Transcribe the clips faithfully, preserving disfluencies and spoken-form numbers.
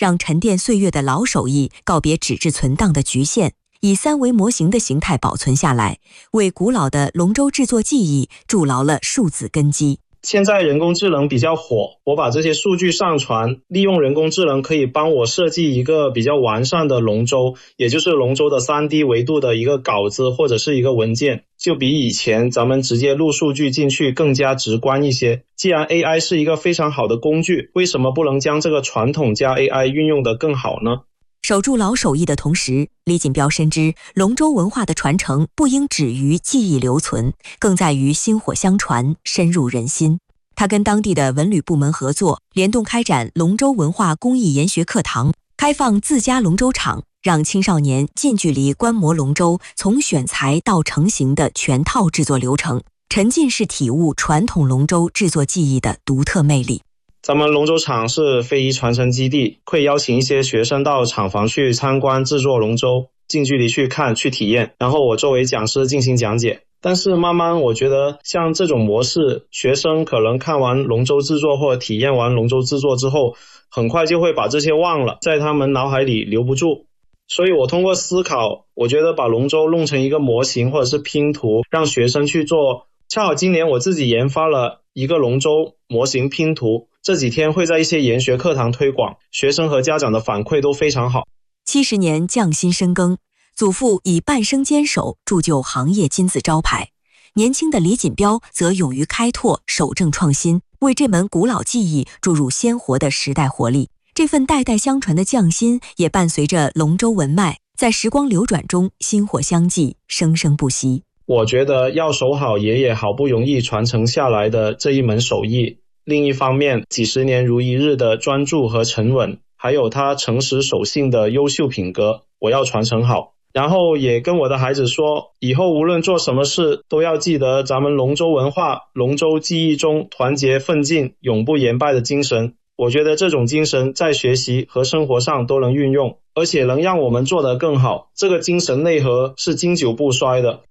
让沉淀岁月的老手艺告别纸质存档的局限，以三维模型的形态保存下来，为古老的龙舟制作技艺筑牢了数字根基。 现在人工智能比较火，我把这些数据上传，利用人工智能可以帮我设计一个比较完善的龙舟，也就是龙舟的 三 D 维度的一个稿子或者是一个文件，就比以前咱们直接录数据进去更加直观一些。既然 A I 是一个非常好的工具，为什么不能将这个传统加 A I 运用得更好呢？ 守住老手艺的同时，李锦标深知龙舟文化的传承不应止于记忆留存，更在于薪火相传，深入人心。他跟当地的文旅部门合作，联动开展龙舟文化公益研学课堂，开放自家龙舟场，让青少年近距离观摩龙舟从选材到成型的全套制作流程，沉浸式体悟传统龙舟制作技艺的独特魅力。 咱们龙舟场是非遗传承基地，会邀请一些学生到厂房去参观制作龙舟，近距离去看去体验，然后我作为讲师进行讲解。但是慢慢我觉得像这种模式，学生可能看完龙舟制作或者体验完龙舟制作之后，很快就会把这些忘了，在他们脑海里留不住。所以我通过思考，我觉得把龙舟弄成一个模型或者是拼图，让学生去做。恰好今年我自己研发了一个龙舟模型拼图，这几天会在一些研学课堂推广，学生和家长的反馈都非常好。 七十年匠心深耕，祖父以半生坚守铸就行业金字招牌，年轻的李锦标则勇于开拓，守正创新，为这门古老技艺注入鲜活的时代活力。这份代代相传的匠心也伴随着龙舟文脉，在时光流转中薪火相继，生生不息。 我觉得要守好爷爷好不容易传承下来的这一门手艺，另一方面几十年如一日的专注和沉稳，还有他诚实守信的优秀品格，我要传承好。然后也跟我的孩子说，以后无论做什么事都要记得咱们龙舟文化、龙舟技艺中团结奋进、永不言败的精神。我觉得这种精神在学习和生活上都能运用，而且能让我们做得更好，这个精神内核是经久不衰的。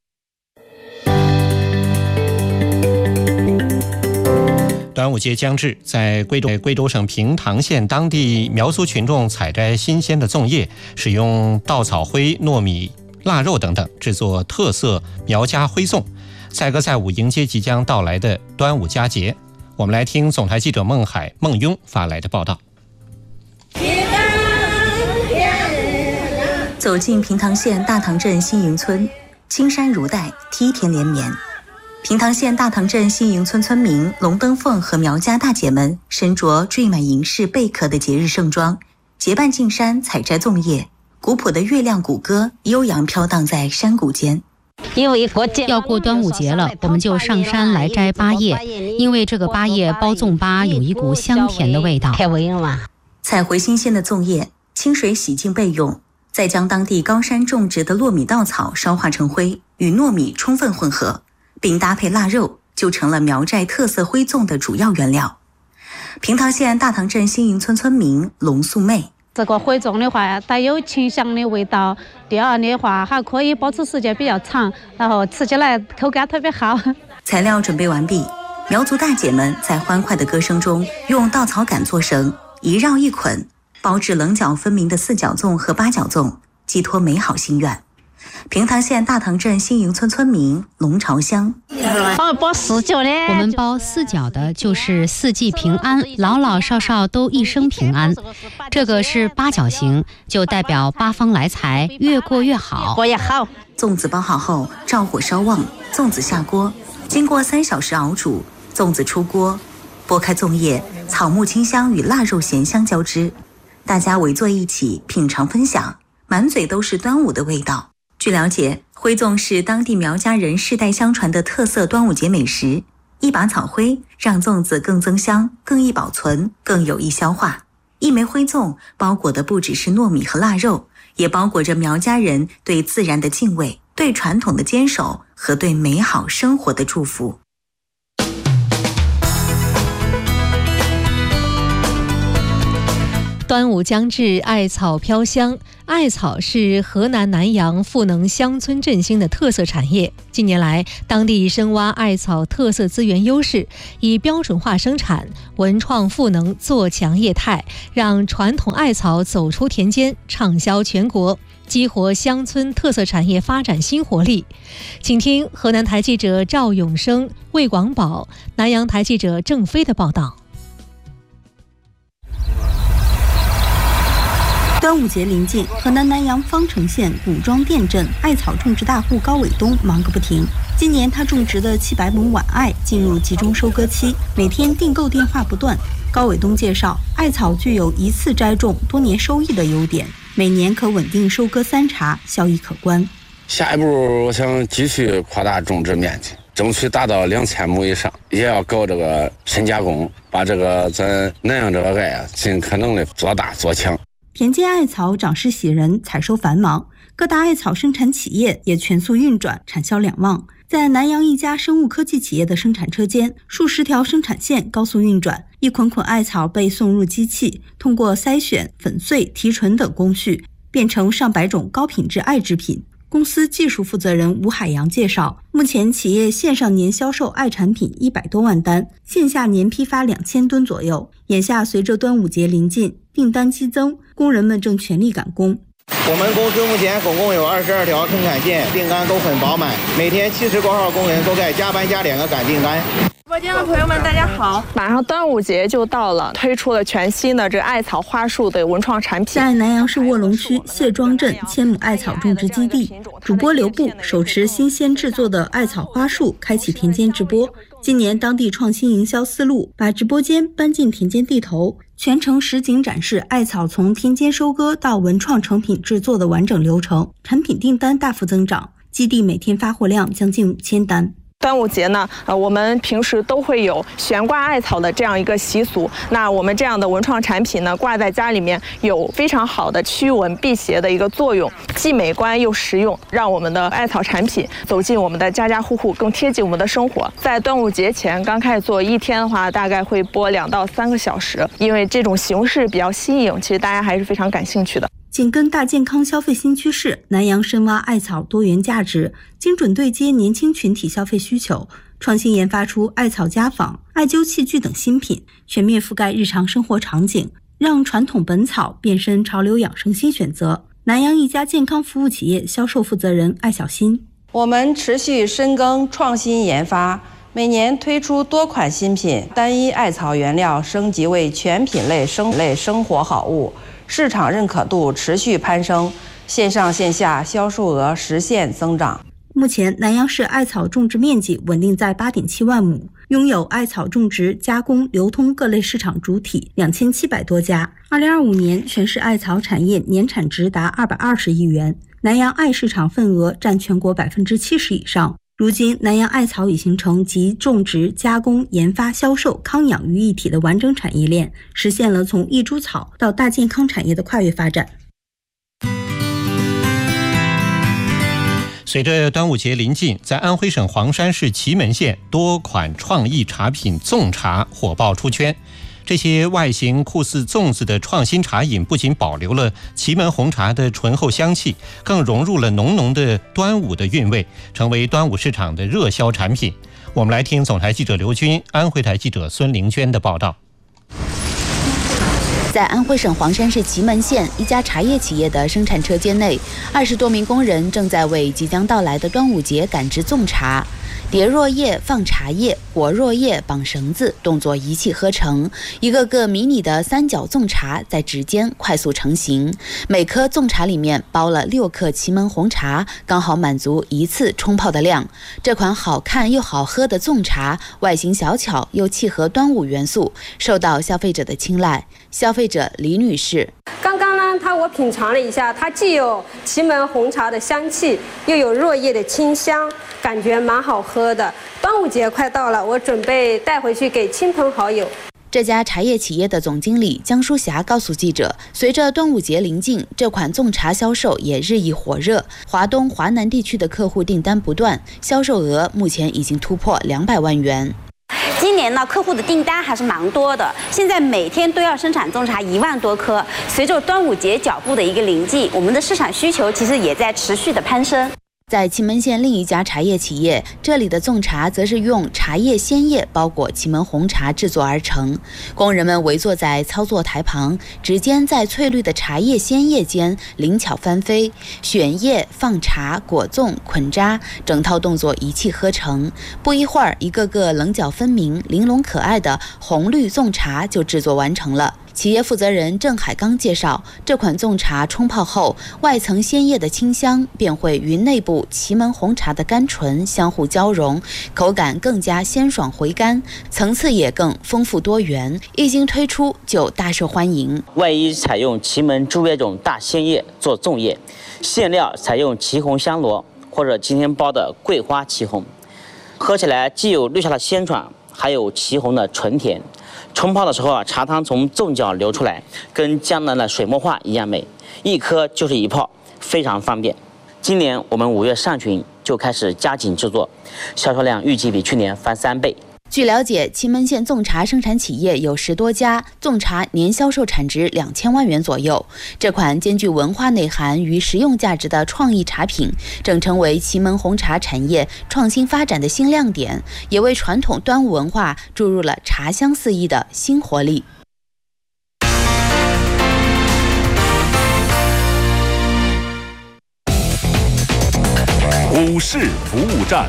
端午节将至，在贵州贵州省平塘县当地苗族群众采摘新鲜的粽叶，使用稻草灰、糯米、腊肉等等制作特色苗家徽粽，载歌载舞迎接即将到来的端午佳节。我们来听总台记者孟海、孟雍发来的报道。 走进平塘县大塘镇新营村，青山如黛，梯田连绵。平塘县大塘镇新营村村民龙登凤和苗家大姐们身着缀满银饰贝壳的节日盛装，结伴进山采摘粽叶。古朴的月亮鼓歌悠扬飘荡在山谷间。 要过端午节了，我们就上山来摘八叶，因为这个八叶包粽粑有一股香甜的味道。 采回新鲜的粽叶，清水洗净备用，再将当地高山种植的糯米稻草烧化成灰，与糯米充分混合，并搭配腊肉，就成了苗寨特色徽粽的主要原料。平塘县大塘镇新营村村民龙素妹， 这个徽粽的话带有清香的味道，第二的话还可以保持时间比较长，然后吃起来口感特别好。 材料准备完毕，苗族大姐们在欢快的歌声中用稻草杆做绳，一绕一捆，包制棱角分明的四角粽和八角粽，寄托美好心愿。平塘县大塘镇新营村村民龙朝香， 包四角的，我们包四角的就是四季平安，老老少少都一生平安。这个是八角形，就代表八方来财，越过越好。 过也好。 粽子包好后，照火烧旺，粽子下锅，经过三小时熬煮，粽子出锅，剥开粽叶，草木清香与腊肉咸香交织，大家围坐一起品尝分享，满嘴都是端午的味道。据了解，徽粽是当地苗家人世代相传的特色端午节美食。一把草灰让粽子更增香、更易保存、更有易消化。一枚徽粽包裹的不只是糯米和腊肉，也包裹着苗家人对自然的敬畏、对传统的坚守和对美好生活的祝福。 端午将至，艾草飘香。艾草是河南南阳赋能乡村振兴的特色产业。近年来，当地深挖艾草特色资源优势，以标准化生产、文创赋能做强业态，让传统艾草走出田间，畅销全国，激活乡村特色产业发展新活力。请听河南台记者赵永生、魏广宝、南阳台记者郑飞的报道。 端午节临近，河南南阳方城县古庄店镇艾草种植大户高伟东忙个不停。今年他种植的七百亩晚艾进入集中收割期，每天订购电话不断。高伟东介绍，艾草具有一次栽种多年收益的优点，每年可稳定收割三茬，效益可观。 下一步，我想继续扩大种植面积，争取达到两千亩以上，也要搞这个深加工，把这个咱南阳这个艾啊，尽可能的做大做强。 田间艾草长势喜人，采收繁忙，各大艾草生产企业也全速运转，产销两旺。在南阳一家生物科技企业的生产车间，数十条生产线高速运转，一捆捆艾草被送入机器，通过筛选、粉碎、提纯等工序，变成上百种高品质艾制品。公司技术负责人吴海洋介绍，目前企业线上年销售艾产品一百多万单，线下年批发两千吨左右。眼下随着端午节临近，订单激增，工人们正全力赶工。 我们公司目前总共有二十二条生产线，订单都很饱满，每天七十多号工人都在加班加点的赶订单。 直播间的朋友们，大家好！马上端午节就到了，推出了全新的这艾草花束的文创产品。 在南阳市卧龙区谢庄镇千亩艾草种植基地，主播刘布手持新鲜制作的艾草花束，开启田间直播。今年当地创新营销思路，把直播间搬进田间地头，全程实景展示艾草从田间收割到文创成品制作的完整流程，产品订单大幅增长，基地每天发货量将近五千单。 端午节呢，呃，我们平时都会有悬挂艾草的这样一个习俗。那我们这样的文创产品呢，挂在家里面有非常好的驱蚊辟邪的一个作用，既美观又实用，让我们的艾草产品走进我们的家家户户，更贴近我们的生活。在端午节前刚开始做，一天的话大概会播两到三个小时，因为这种形式比较新颖，其实大家还是非常感兴趣的。 紧跟大健康消费新趋势，南阳深挖艾草多元价值，精准对接年轻群体消费需求，创新研发出艾草家纺、艾灸器具等新品，全面覆盖日常生活场景，让传统本草变身潮流养生新选择。南阳一家健康服务企业销售负责人艾小新： 我们持续深耕创新研发，每年推出多款新品，单一艾草原料升级为全品类生类生活好物，市场认可度持续攀升，线上线下销售额实现增长。 目前南阳市艾草种植面积稳定在 八点七万亩，拥有艾草种植、加工、流通各类市场主体两千七百多家。二零二五年全市艾草产业年产值达二百二十亿元，南阳艾市场份额占全国百分之七十以上。如今南阳艾草已形成集种植、加工、研发、销售、康养于一体的完整产业链，实现了从一株草到大健康产业的跨越发展。 随着端午节临近，在安徽省黄山市祁门县，多款创意茶品粽茶火爆出圈。这些外形酷似粽子的创新茶饮，不仅保留了祁门红茶的醇厚香气，更融入了浓浓的端午的韵味，成为端午市场的热销产品。我们来听总台记者刘军、安徽台记者孙玲娟的报道。 在安徽省黄山市祁门县一家茶叶企业的生产车间内，二十多名工人正在为即将到来的端午节赶制粽茶。叠箬叶放茶叶，裹箬叶绑绳子，动作一气呵成，一个个迷你的三角粽茶在指尖快速成型。每颗粽茶里面包了六克祁门红茶，刚好满足一次冲泡的量。这款好看又好喝的粽茶，外形小巧又契合端午元素，受到消费者的青睐。消费者李女士： 刚刚呢，它我品尝了一下，它既有祁门红茶的香气，又有箬叶的清香，感觉蛮好喝的。端午节快到了，我准备带回去给亲朋好友。 这家茶叶企业的总经理江淑霞告诉记者，随着端午节临近，这款粽茶销售也日益火热，华东、华南地区的客户订单不断，销售额目前已经突破两百万元。 今年呢，客户的订单还是蛮多的，现在每天都要生产种茶一万多棵。随着端午节脚步的一个临近，我们的市场需求其实也在持续的攀升。 在祁门县另一家茶叶企业，这里的种茶则是用茶叶鲜叶包裹祁门红茶制作而成。工人们围坐在操作台旁，指尖在翠绿的茶叶鲜叶间灵巧翻飞，选叶、放茶、果粽、捆扎，整套动作一气呵成。不一会儿，一个个棱角分明、玲珑可爱的红绿粽茶就制作完成了。企业负责人郑海刚介绍，这款粽茶冲泡后，外层鲜叶的清香便会与内部祁门红茶的甘醇相互交融，口感更加鲜爽回甘，层次也更丰富多元。一经推出就大受欢迎。 外衣采用祁门朱叶种大鲜叶做粽叶，馅料采用祁红香螺或者今天包的桂花祁红，喝起来既有绿茶的鲜爽，还有祁红的纯甜。冲泡的时候啊，茶汤从粽角流出来，跟江南的水墨画一样美，一颗就是一泡，非常方便。今年我们五月上旬就开始加紧制作，销售量预计比去年翻三倍。 据了解，祁门县粽茶生产企业有十多家，粽茶年销售产值两千万元左右。这款兼具文化内涵与实用价值的创意茶品，正成为祁门红茶产业创新发展的新亮点，也为传统端午文化注入了茶香四溢的新活力。 股市服务站。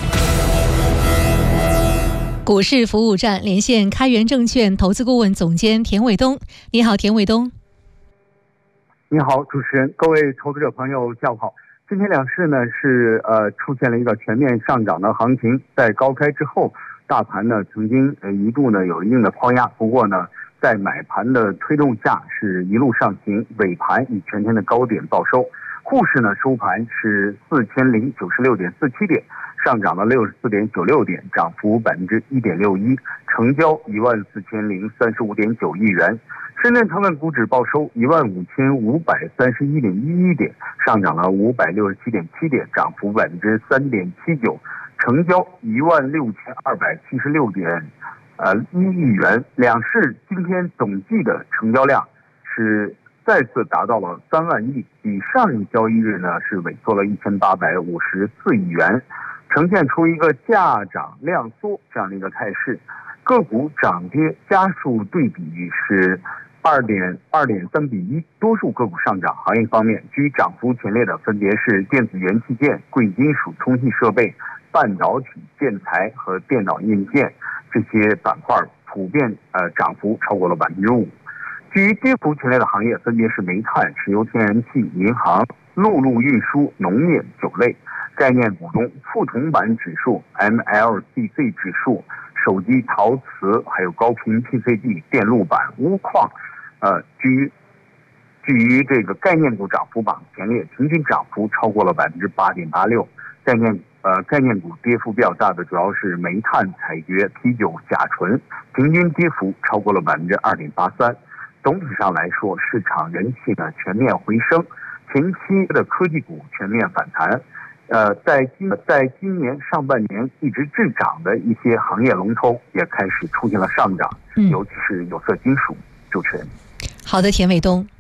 股市服务站连线开元证券投资顾问总监田伟东。你好，田伟东。 你好，主持人，各位投资者朋友，下午好。今天两市呢是呃出现了一个全面上涨的行情，在高开之后，大盘呢曾经呃一度呢有一定的抛压，不过呢在买盘的推动下是一路上行，尾盘以全天的高点报收。沪市呢收盘是四千零九十六点四七点。上涨了六十四点九六点，涨幅百分之一点六一，成交一万四千零三十五点九亿元。深圳成分股指报收一万五千五百三十一点一一点，上涨了五百六十七点七点，涨幅百分之三点七九，成交一万六千二百七十六点呃一亿元。两市今天总计的成交量是再次达到了三万亿，比上一交易日呢是萎缩了一千八百五十四亿元。呈现出一个价涨量缩这样的一个态势，个股涨跌家数对比是二点二点三比一，多数个股上涨。行业方面，居涨幅前列的分别是电子元器件、贵金属、通信设备、半导体、建材和电脑硬件这些板块普遍呃涨幅超过了百分之五。居跌幅前列的行业分别是煤炭、石油天然气、银行、陆路运输、农业、酒类。概念股中，富铜板指数、M L C C 指数、手机、陶瓷，还有高频 P C B、电路板、钨矿，呃，居居于这个概念股涨幅榜前列，平均涨幅超过了百分之八点八六。概念呃概念股跌幅比较大的主要是煤炭、采掘、啤酒、甲醇，平均跌幅超过了百分之二点八三。总体上来说，市场人气呢全面回升，前期的科技股全面反弹。呃，在今在今年上半年一直滞涨的一些行业龙头也开始出现了上涨， 嗯、 尤其是有色金属。主持人， 好的，田伟东。